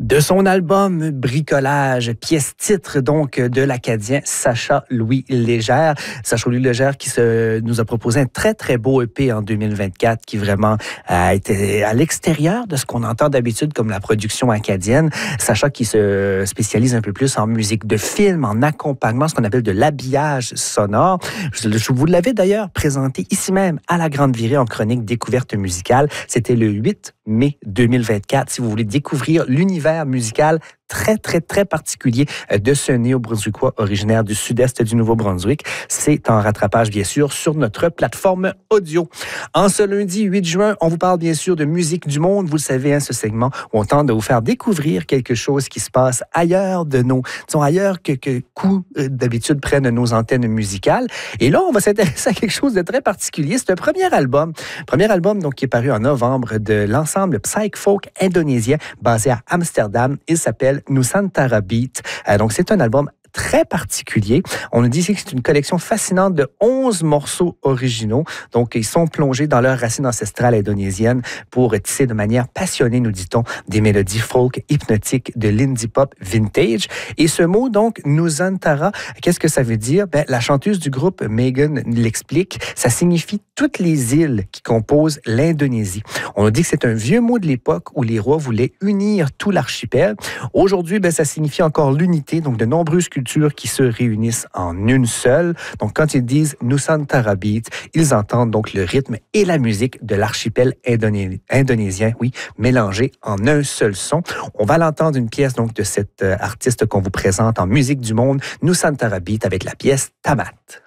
De son album Bricolage, pièce-titre donc de l'Acadien Sacha-Louis Légère. Sacha-Louis Légère qui nous a proposé un très, très beau EP en 2024 qui vraiment a été à l'extérieur de ce qu'on entend d'habitude comme la production acadienne. Sacha qui se spécialise un peu plus en musique de film, en accompagnement, ce qu'on appelle de l'habillage sonore. Je vous l'avais d'ailleurs présenté ici même à la Grande Virée en chronique découverte musicale. C'était le 8 mai 2024. Si vous voulez découvrir l'univers musical très, très, très particulier de ce néo-brunswickois originaire du sud-est du Nouveau-Brunswick. C'est en rattrapage, bien sûr, sur notre plateforme audio. En ce lundi 8 juin, on vous parle bien sûr de musique du monde. Vous le savez, hein, ce segment où on tente de vous faire découvrir quelque chose qui se passe ailleurs de ailleurs que coups d'habitude prennent nos antennes musicales. Et là, on va s'intéresser à quelque chose de très particulier. C'est un premier album donc, qui est paru en novembre de l'ensemble psych-folk indonésien basé à Amsterdam. Il s'appelle Nusantara Beat. Donc, c'est un album très particulier. On nous dit ici que c'est une collection fascinante de 11 morceaux originaux. Donc, ils sont plongés dans leurs racines ancestrales indonésiennes pour tisser de manière passionnée, nous dit-on, des mélodies folk hypnotiques de l'indie pop vintage. Et ce mot, donc, Nusantara, qu'est-ce que ça veut dire? La chanteuse du groupe, Megan, l'explique. Ça signifie toutes les îles qui composent l'Indonésie. On nous dit que c'est un vieux mot de l'époque où les rois voulaient unir tout l'archipel. Aujourd'hui, ça signifie encore l'unité, donc de nombreuses cultures qui se réunissent en une seule. Donc, quand ils disent Nusantara Beat, ils entendent donc le rythme et la musique de l'archipel indonésien, oui, mélangés en un seul son. On va l'entendre une pièce donc de cet artiste qu'on vous présente en musique du monde, Nusantara Beat, avec la pièce Tamat.